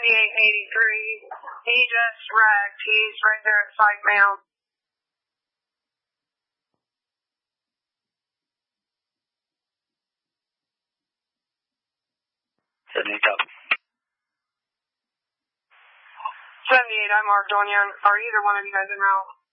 He just wrecked. He's right there at Site Mount. 78 copy. 78, I marked on you. Are either one of you guys en route?